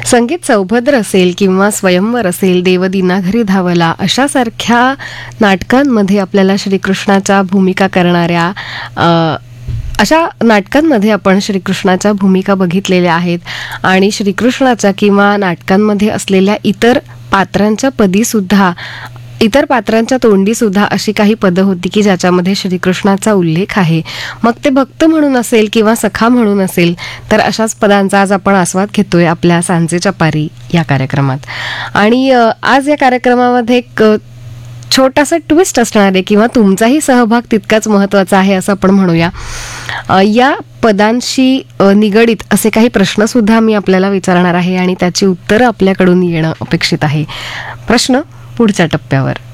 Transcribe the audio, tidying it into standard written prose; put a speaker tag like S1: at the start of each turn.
S1: संगीत सौभद्र असेल किंवा स्वयंवर असेल, देवदिना घरी धावला, अशासारख्या नाटकांमध्ये आपल्याला श्रीकृष्णाच्या भूमिका करणाऱ्या अशा नाटकांमध्ये आपण श्रीकृष्णाच्या भूमिका बघितलेल्या आहेत. आणि श्रीकृष्णाच्या किंवा नाटकांमध्ये असलेल्या इतर पात्रांच्या तोंडी सुद्धा अशी काही पदं होती की ज्याच्यामध्ये श्रीकृष्णाचा उल्लेख आहे. मग ते भक्त म्हणून असेल किंवा सखा म्हणून असेल, तर अशाच पदांचा आज आपण आस्वाद घेतोय आपल्या सांजेच्या पारी या कार्यक्रमात. आणि आज या कार्यक्रमामध्ये एक छोटासा ट्विस्ट असणार आहे किंवा तुमचाही सहभाग तितकाच महत्त्वाचा आहे असं आपण म्हणूया. या पदांशी निगडीत असे काही प्रश्न सुद्धा मी आपल्याला विचारणार आहे आणि त्याची उत्तरं आपल्याकडून येणं अपेक्षित आहे. प्रश्न पुढच्या टप्प्यावर.